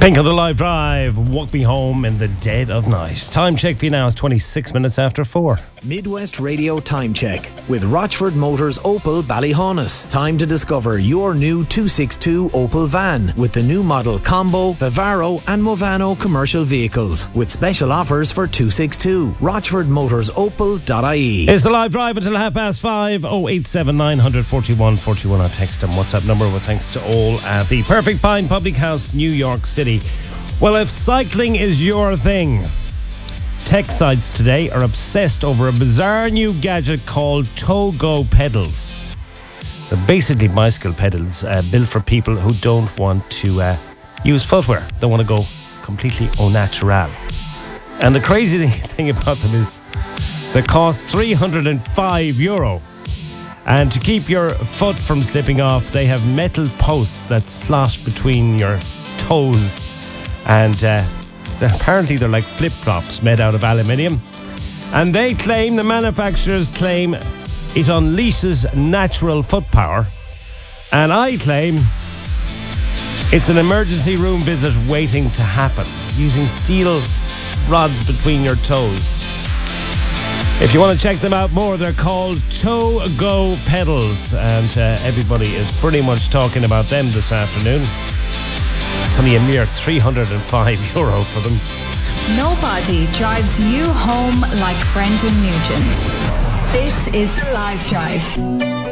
Pink on the live drive, walk me home in the dead of night. Time check for you now is 26 minutes after 4. Midwest Radio Time Check with Rochford Motors Opel Ballyhonus. Time to discover your new 262 Opel van with the new model Combo, Vivaro and Movano commercial vehicles with special offers for 262. RochfordMotorsOpel.ie. It's the live drive until 5:30. 087 941 41 on text and WhatsApp number with thanks to all at the Perfect Pine Public House, New York City. Well, if cycling is your thing, tech sites today are obsessed over a bizarre new gadget called Togo pedals. They're basically bicycle pedals built for people who don't want to use footwear. They want to go completely au natural. And the crazy thing about them is they cost €305. And to keep your foot from slipping off, they have metal posts that slot between your toes. And apparently they're like flip-flops made out of aluminium. And the manufacturers claim it unleashes natural foot power. And I claim it's an emergency room visit waiting to happen, using steel rods between your toes. If you want to check them out more, they're called Togo pedals, and everybody is pretty much talking about them this afternoon. It's only a mere €305 for them. Nobody drives you home like Brendan Nugent. This is The Live Drive.